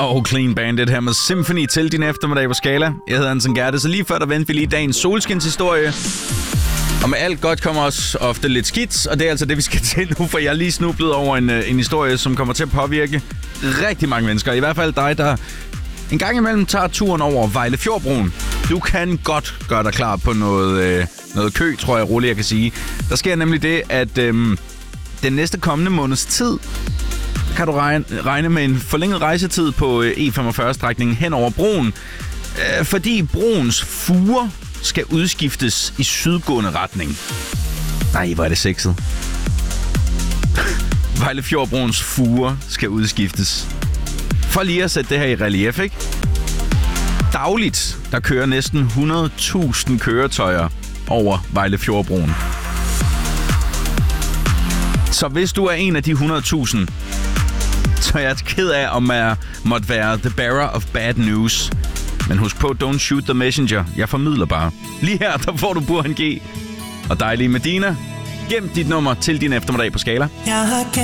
og Clean Bandit her med Symphony til din eftermiddag på Skala. Jeg hedder Anton Gerte, så lige før der vendte vi lige dagens solskinshistorie. Og med alt godt kommer også ofte lidt skidt, og det er altså det, vi skal til nu, for jeg er lige snublet over en historie, som kommer til at påvirke rigtig mange mennesker. I hvert fald dig, der en gang imellem tager turen over Vejlefjordbroen. Du kan godt gøre dig klar på noget kø, tror jeg roligt, jeg kan sige. Der sker nemlig det, at den næste kommende måneds tid kan du regne med en forlænget rejsetid på E45-strækningen hen over broen, fordi broens fuger skal udskiftes i sydgående retning. Nej, hvor er det sexet. Vejlefjordbroens fuger skal udskiftes. For lige at sætte det her i relief, ikke? Dagligt, der kører næsten 100.000 køretøjer over Vejlefjordbroen. Så hvis du er en af de 100.000, så er jeg ked af, om jeg måtte være the bearer of bad news. Men husk på, don't shoot the messenger. Jeg formidler bare. Lige her, der får du Burhan G. Og dejlige Medina. Gem dit nummer til din eftermiddag på Skala.